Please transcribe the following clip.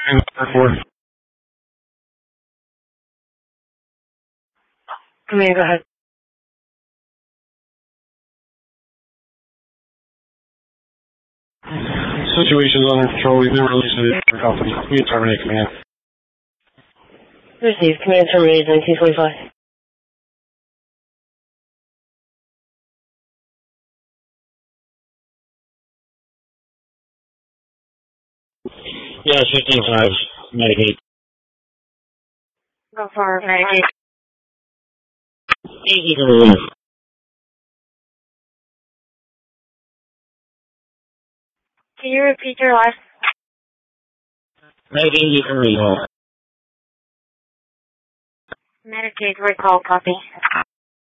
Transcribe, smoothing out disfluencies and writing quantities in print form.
Airport. Command, go ahead. Situation's under control. We've been released to the company. We can terminate command. Received. Command terminated 1925. Yeah, 15-5. Medicaid. Go for Medicaid. 8, you can release. Can you repeat your last? Medicaid, you can recall. Medicaid, recall, copy.